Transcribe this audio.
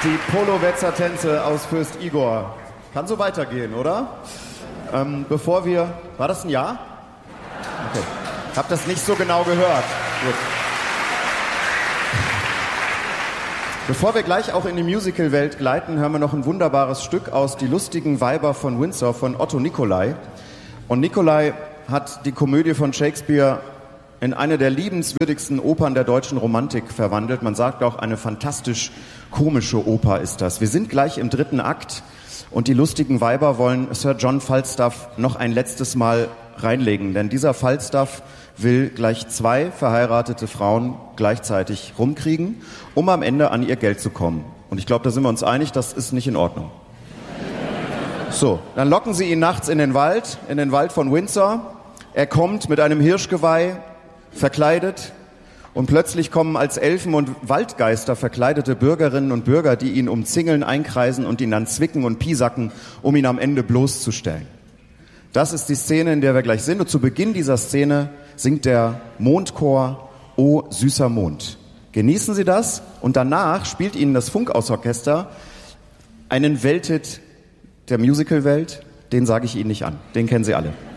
Die Polowetzer Tänze aus Fürst Igor. Kann so weitergehen, oder? Bevor wir... War das ein Ja? Okay. Hab das nicht so genau gehört. Gut. Bevor wir gleich auch in die Musical-Welt gleiten, hören wir noch ein wunderbares Stück aus Die lustigen Weiber von Windsor von Otto Nicolai. Und Nicolai hat die Komödie von Shakespeare in eine der liebenswürdigsten Opern der deutschen Romantik verwandelt. Man sagt auch, eine fantastisch komische Oper ist das. Wir sind gleich im 3. Akt und die lustigen Weiber wollen Sir John Falstaff noch ein letztes Mal reinlegen. Denn dieser Falstaff will gleich 2 verheiratete Frauen gleichzeitig rumkriegen, um am Ende an ihr Geld zu kommen. Und ich glaube, da sind wir uns einig, das ist nicht in Ordnung. So, dann locken sie ihn nachts in den Wald von Windsor. Er kommt mit einem Hirschgeweih, verkleidet, und plötzlich kommen als Elfen und Waldgeister verkleidete Bürgerinnen und Bürger, die ihn umzingeln, einkreisen und ihn dann zwicken und piesacken, um ihn am Ende bloßzustellen. Das ist die Szene, in der wir gleich sind. Und zu Beginn dieser Szene singt der Mondchor O süßer Mond. Genießen Sie das und danach spielt Ihnen das Funkhausorchester einen Welthit der Musicalwelt, den sage ich Ihnen nicht an, den kennen Sie alle.